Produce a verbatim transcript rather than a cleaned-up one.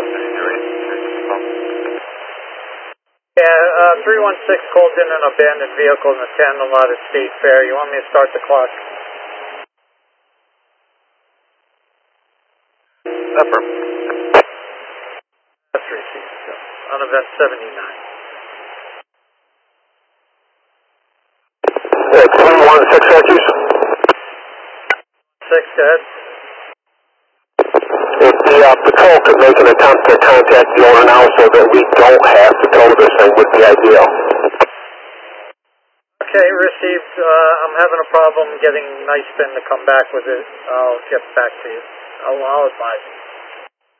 Yeah, uh, three one six called in an abandoned vehicle in the tandem lot at State Fair. You want me to start the clock? Pepper. That's received. On event seventy-nine. three one six, Syracuse. Six, go ahead. If the uh, patrol could make an attempt to contact the owner now so that we don't have to tow this thing would be ideal. Okay, received. Uh, I'm having a problem getting Nice Spin to come back with it. I'll get back to you. I'll, I'll advise you.